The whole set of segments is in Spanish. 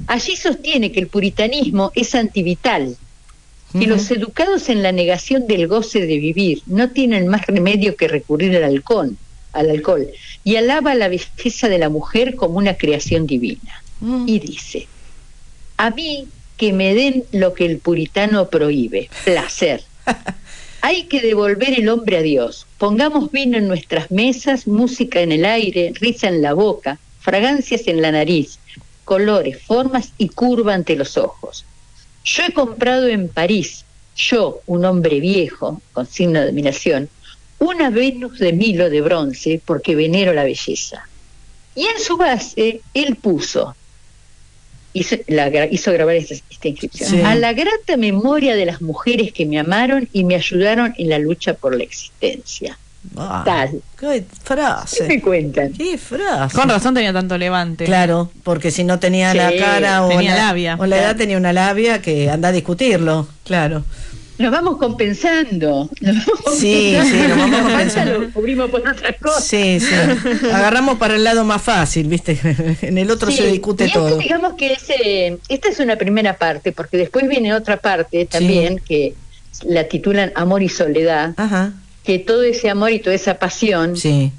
Allí sostiene que el puritanismo es antivital, que los educados en la negación del goce de vivir no tienen más remedio que recurrir al alcohol, y alaba la belleza de la mujer como una creación divina. Y dice: a mí que me den lo que el puritano prohíbe, placer. Hay que devolver el hombre a Dios. Pongamos vino en nuestras mesas, música en el aire, risa en la boca, fragancias en la nariz, colores, formas y curva ante los ojos. Yo he comprado en París, yo, un hombre viejo, con signo de admiración, una Venus de Milo de bronce, porque venero la belleza. Y en su base, él puso, hizo grabar esta inscripción: sí. A la grata memoria de las mujeres que me amaron y me ayudaron en la lucha por la existencia. Tal. ¡Qué frase! ¿Qué me cuentan? ¡Qué frase! Con razón tenía tanto levante. Claro, porque si no tenía la cara o tenía labia. O la edad, tenía una labia que anda a discutirlo, claro. Nos vamos compensando. Sí, nos vamos compensando. Lo cubrimos por otras cosas. Sí. Agarramos para el lado más fácil, ¿viste? En el otro se discute todo. Digamos que esta es una primera parte, porque después viene otra parte también, que la titulan Amor y Soledad. Ajá. Que todo ese amor y toda esa pasión,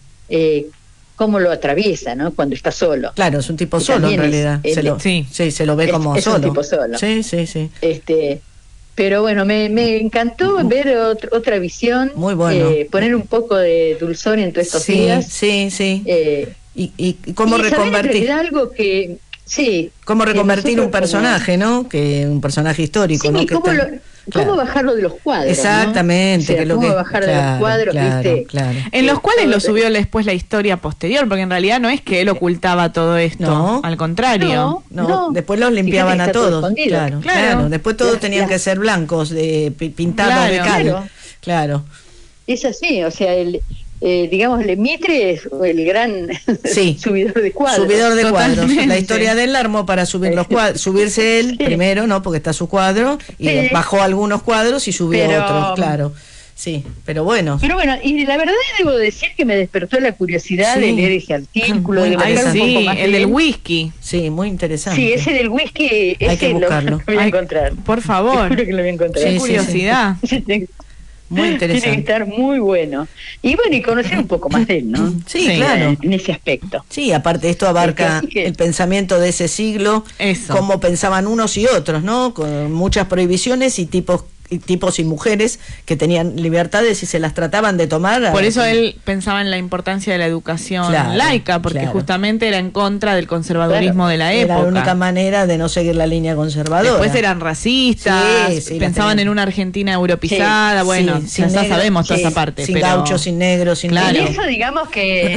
cómo lo atraviesa, ¿no? Cuando está solo. Claro, es un tipo solo en realidad. Se lo ve como solo. Es un tipo solo. Sí. Pero bueno, me encantó ver otra visión. Muy bueno. Poner un poco de dulzor en todos estos días. Sí. Y cómo reconvertir. Algo que... Sí. Cómo reconvertir un personaje, ¿no? Que un personaje histórico, ¿no? ¿Cómo bajarlo de los cuadros? Exactamente. ¿no? O sea, ¿cómo bajarlo de los cuadros? ¿Viste? Claro. En los cuales lo subió después la historia posterior, porque en realidad no es que él ocultaba todo esto, al contrario. No. Después los limpiaban a todos. Claro. Después todos tenían que ser blancos, pintados de cal. Claro. Es así, o sea, digamos, Mitre es el gran subidor de cuadros. Subidor de cuadros. La historia de él la armó para subir los cuadros, subirse él primero, ¿no? Porque está su cuadro, y bajó algunos cuadros y subió otros, claro. Sí, pero bueno. Y la verdad debo decir que me despertó la curiosidad de leer ese artículo. El del whisky. Sí, muy interesante. Sí, ese del whisky, hay que buscarlo. Lo voy a encontrar. Por favor. Seguro que lo voy a encontrar. Qué curiosidad. Muy interesante. Tiene que estar muy bueno. Y conocer un poco más de él, ¿no? Sí, claro. En ese aspecto. Sí, aparte esto abarca el pensamiento de ese siglo, cómo pensaban unos y otros, ¿no? Con muchas prohibiciones y tipos y mujeres que tenían libertades y se las trataban de tomar. Por eso él pensaba en la importancia de la educación laica, porque justamente era en contra del conservadurismo de la época. Era la única manera de no seguir la línea conservadora. Después eran racistas, pensaban en una Argentina europizada, ya sabemos toda esa parte. Sin gauchos, sin negros, sin nada. En eso digamos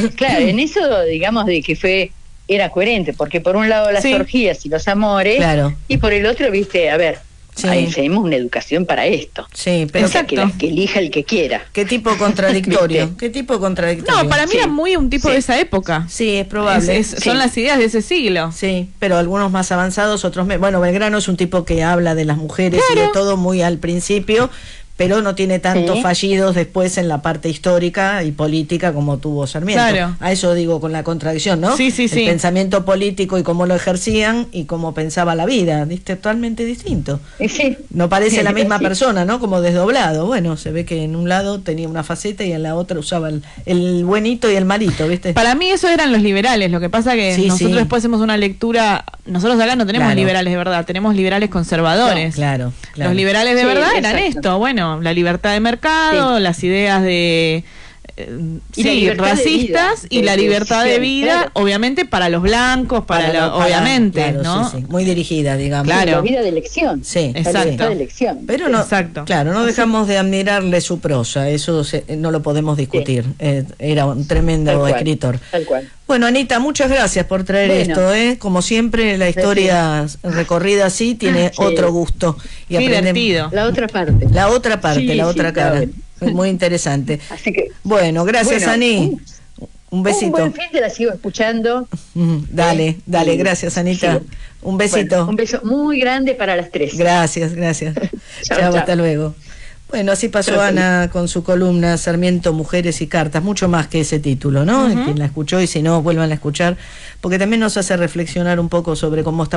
de que era coherente, porque por un lado las orgías y los amores, y por el otro, ahí tenemos una educación para esto. Sí, pero que elija el que quiera. ¿Qué tipo contradictorio? No, para mí era muy un tipo de esa época. Sí, es probable. Son las ideas de ese siglo. Sí, pero algunos más avanzados, otros menos. Bueno, Belgrano es un tipo que habla de las mujeres y de todo muy al principio, pero no tiene tantos fallidos después en la parte histórica y política como tuvo Sarmiento. Claro. A eso digo con la contradicción, ¿no? Sí. El pensamiento político y cómo lo ejercían y cómo pensaba la vida, totalmente distinto. No parece la misma persona, ¿no? Como desdoblado. Bueno, se ve que en un lado tenía una faceta y en la otra usaba el buenito y el malito, ¿viste? Para mí eso eran los liberales. Lo que pasa que nosotros después hacemos una lectura. Nosotros acá no tenemos liberales de verdad, tenemos liberales conservadores. Claro. Los liberales de verdad eran esto, la libertad de mercado, las ideas de racistas y la libertad de vida, obviamente para los blancos, obviamente, ¿no? Muy dirigida, digamos. La vida de elección. Sí, exacto. De elección. Pero no, no dejamos de admirarle su prosa, eso no lo podemos discutir. Era un tremendo escritor. Tal cual. Bueno, Anita, muchas gracias por traer esto, Como siempre, la historia recorrida así tiene otro gusto. Y divertido. La otra parte. La otra cara. Muy interesante. Así que, bueno, gracias, Ani. Un besito. Un buen fin, te la sigo escuchando. Dale, gracias, Anita. Un besito. Un beso muy grande para las tres. Gracias. Chao, hasta luego. Bueno, así pasó Ana con su columna Sarmiento, Mujeres y Cartas, mucho más que ese título, ¿no? Quien la escuchó y si no, vuelvan a escuchar, porque también nos hace reflexionar un poco sobre cómo está